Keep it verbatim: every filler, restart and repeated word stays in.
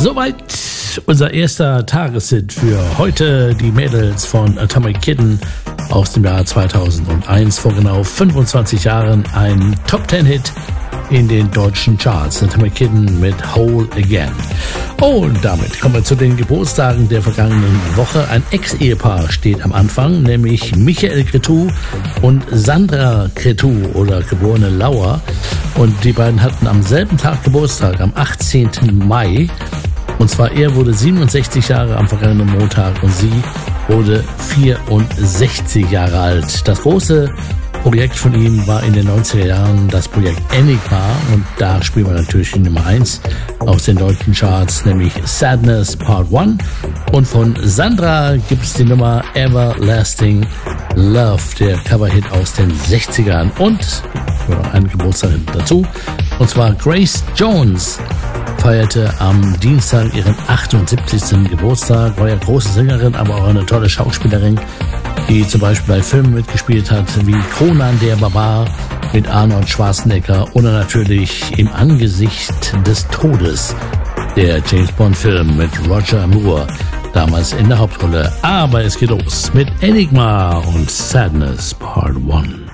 Soweit unser erster Tageshit für heute. Die Mädels von Atomic Kitten aus dem Jahr zweitausendeins. Vor genau fünfundzwanzig Jahren ein Top Ten Hit in den deutschen Charts. Atomic Kitten mit Whole Again. Und damit kommen wir zu den Geburtstagen der vergangenen Woche. Ein Ex-Ehepaar steht am Anfang, nämlich Michael Cretu und Sandra Cretu oder geborene Lauer. Und die beiden hatten am selben Tag Geburtstag, am achtzehnten Mai. Und zwar er wurde siebenundsechzig Jahre am vergangenen Montag und sie wurde vierundsechzig Jahre alt. Das große Projekt von ihm war in den neunziger Jahren das Projekt Enigma und da spielen wir natürlich die Nummer eins aus den deutschen Charts, nämlich Sadness Part eins. Und von Sandra gibt es die Nummer Everlasting Love, der Coverhit aus den sechzigern. Und noch einen Geburtstag dazu, und zwar Grace Jones feierte am Dienstag ihren achtundsiebzigsten Geburtstag, war ja große Sängerin, aber auch eine tolle Schauspielerin, die zum Beispiel bei Filmen mitgespielt hat, wie Conan der Barbar mit Arnold Schwarzenegger oder natürlich Im Angesicht des Todes, der James Bond Film mit Roger Moore, damals in der Hauptrolle. Aber es geht los mit Enigma und Sadness Part eins.